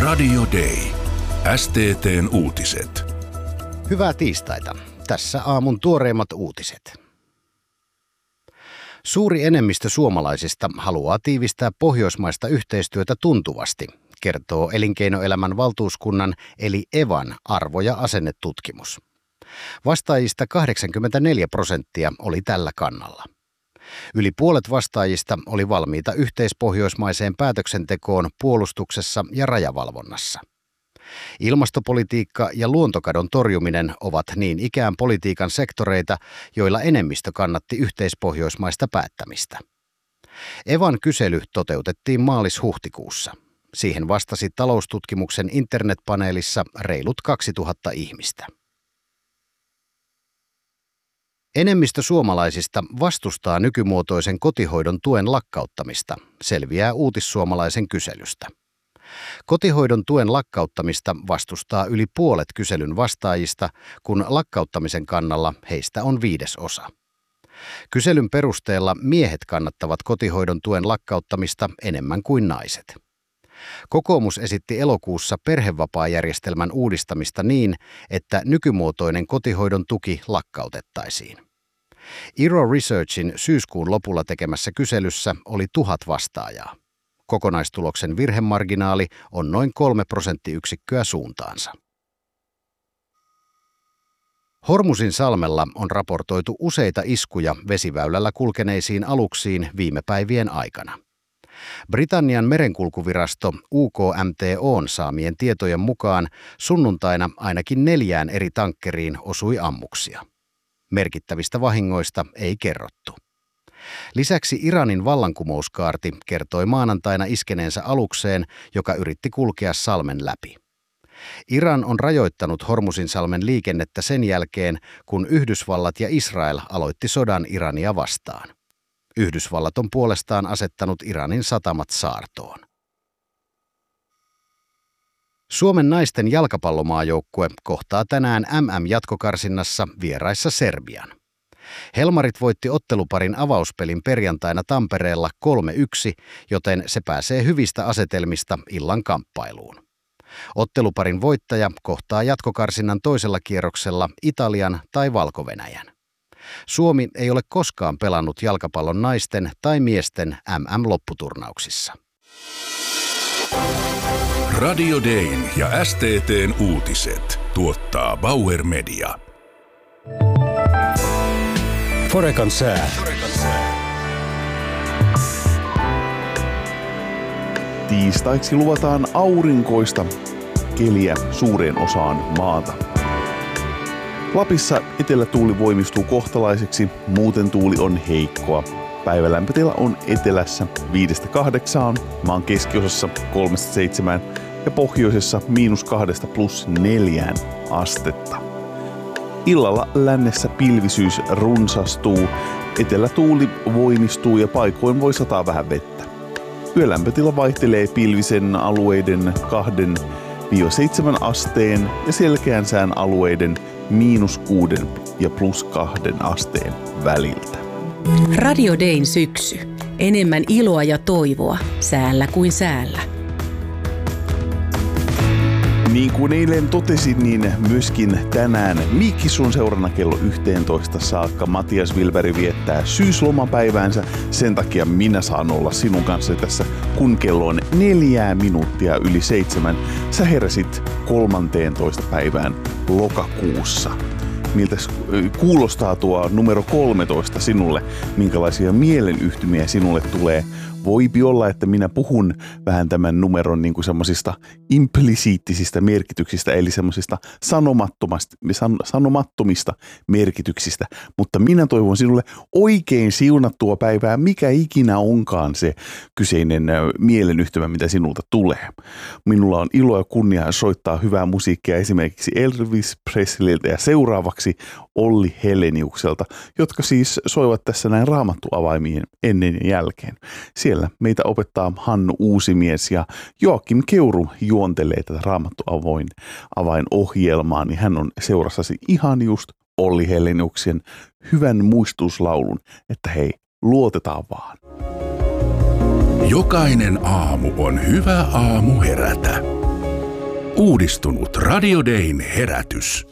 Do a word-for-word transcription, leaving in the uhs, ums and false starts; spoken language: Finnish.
Radio Day. S T T:n uutiset. Hyvää tiistaita. Tässä aamun tuoreimmat uutiset. Suuri enemmistö suomalaisista haluaa tiivistää pohjoismaista yhteistyötä tuntuvasti, kertoo Elinkeinoelämän valtuuskunnan eli Evan arvo- ja asennetutkimus. Vastaajista kahdeksankymmentäneljä prosenttia oli tällä kannalla. Yli puolet vastaajista oli valmiita yhteispohjoismaiseen päätöksentekoon puolustuksessa ja rajavalvonnassa. Ilmastopolitiikka ja luontokadon torjuminen ovat niin ikään politiikan sektoreita, joilla enemmistö kannatti yhteispohjoismaista päättämistä. Evan kysely toteutettiin maalis-huhtikuussa. Siihen vastasi taloustutkimuksen internetpaneelissa reilut kaksituhatta ihmistä. Enemmistö suomalaisista vastustaa nykymuotoisen kotihoidon tuen lakkauttamista, selviää Uutissuomalaisen kyselystä. Kotihoidon tuen lakkauttamista vastustaa yli puolet kyselyn vastaajista, kun lakkauttamisen kannalla heistä on viidesosa. Kyselyn perusteella miehet kannattavat kotihoidon tuen lakkauttamista enemmän kuin naiset. Kokoomus esitti elokuussa perhevapaajärjestelmän uudistamista niin, että nykymuotoinen kotihoidon tuki lakkautettaisiin. Iro Researchin syyskuun lopulla tekemässä kyselyssä oli tuhat vastaajaa. Kokonaistuloksen virhemarginaali on noin kolme prosenttiyksikköä suuntaansa. Hormusin salmella on raportoitu useita iskuja vesiväylällä kulkeneisiin aluksiin viime päivien aikana. Britannian merenkulkuvirasto U K M T O:n saamien tietojen mukaan sunnuntaina ainakin neljään eri tankkeriin osui ammuksia. Merkittävistä vahingoista ei kerrottu. Lisäksi Iranin vallankumouskaarti kertoi maanantaina iskeneensä alukseen, joka yritti kulkea salmen läpi. Iran on rajoittanut Hormusinsalmen liikennettä sen jälkeen, kun Yhdysvallat ja Israel aloitti sodan Irania vastaan. Yhdysvallat on puolestaan asettanut Iranin satamat saartoon. Suomen naisten jalkapallomaajoukkue kohtaa tänään M M-jatkokarsinnassa vieraissa Serbian. Helmarit voitti otteluparin avauspelin perjantaina Tampereella kolme yksi, joten se pääsee hyvistä asetelmista illan kamppailuun. Otteluparin voittaja kohtaa jatkokarsinnan toisella kierroksella Italian tai Valko-Venäjän. Suomi ei ole koskaan pelannut jalkapallon naisten tai miesten M M-lopputurnauksissa. Radio Dayn ja S T T:n uutiset tuottaa Bauer Media. Forekan sää. Tiistaiksi luvataan aurinkoista keliä suureen osaan maata. Lapissa etelätuuli voimistuu kohtalaiseksi, muuten tuuli on heikkoa. Päivälämpötila on etelässä viidestä kahdeksaan, maan keskiosassa kolmesta seitsemään ja pohjoisessa miinus kahdesta plus neljään astetta. Illalla lännessä pilvisyys runsastuu, etelätuuli voimistuu ja paikoin voi sataa vähän vettä. Yölämpötila vaihtelee pilvisen alueiden kahden seitsemän asteen ja selkeän sään alueiden miinus kuuden ja plus kahden asteen väliltä. Radio Dayn syksy. Enemmän iloa ja toivoa säällä kuin säällä. Niin kuin eilen totesin, niin myöskin tänään Miikkisun seurana kello yhteentoista saakka Matias Wilberg viettää syyslomapäiväänsä. Sen takia minä saan olla sinun kanssa tässä, kun kello on neljää minuuttia yli seitsemän. Sä heräsit kolmanteentoista päivään lokakuussa. Miltä kuulostaa tuo numero kolmetoista sinulle? Minkälaisia mielenyhtymiä sinulle tulee? Voipi olla, että minä puhun vähän tämän numeron niin kuin semmoisista implisiittisistä merkityksistä, eli semmoisista sanomattomista, san, sanomattomista merkityksistä. Mutta minä toivon sinulle oikein siunattua päivää, mikä ikinä onkaan se kyseinen mielenyhtymä, mitä sinulta tulee. Minulla on ilo ja kunnia soittaa hyvää musiikkia esimerkiksi Elvis Presleyltä ja seuraavaksi Olli Heleniukselta, jotka siis soivat tässä näin raamattuavaimien ennen ja jälkeen. Siellä meitä opettaa Hannu Uusimies ja Joakim Keuru juontelee tätä raamattuavain avainohjelmaa, niin hän on seurassasi ihan just Olli Heleniuksen hyvän muistuslaulun, että hei, luotetaan vaan. Jokainen aamu on hyvä aamu herätä. Uudistunut Radio Dayn herätys.